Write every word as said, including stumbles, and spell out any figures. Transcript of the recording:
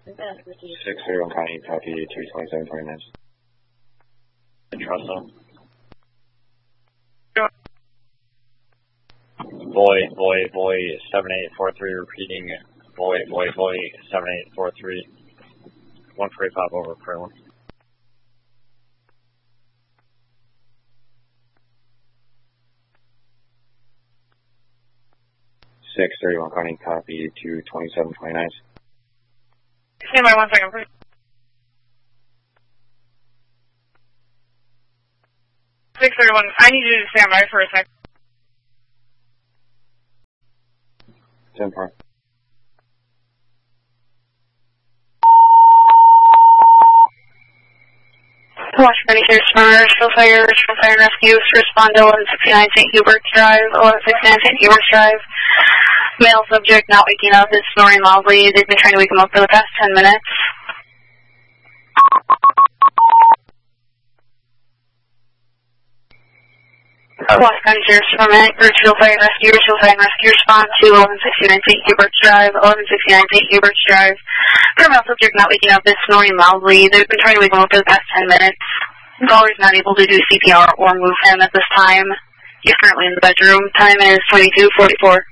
six zero one Connie, copy two twenty-seven twenty-nine. Trussell. Void, void, void, seven eight four three, repeating, void, void, void, seven eight four three, one four eight five over, prayer one. six thirty-one Connie, copy two twenty-seven twenty-nine. Stand by one second, please. six thirty-one, I need you to stand by for a second. ten four. Washington Sheriff's Center, Still Fire, Still Fire and Rescue, respond to eleven sixty-nine Saint Hubert's Drive, eleven sixty-nine Saint Hubert's Drive. Male subject not waking up is snoring loudly. They've been trying to wake him up for the past ten minutes. Washington Sheriff's Department, Richfield Fire and Rescue, Richfield Fire and Rescue, respond to eleven sixty-nine Saint Hubert's Drive, eleven sixty-nine Saint Hubert's Drive. Male subject not waking up is snoring loudly. They've been trying to wake him up for the past ten minutes. Caller is not able to do C P R or move him at this time. He's currently in the bedroom. Time is twenty-two forty-four.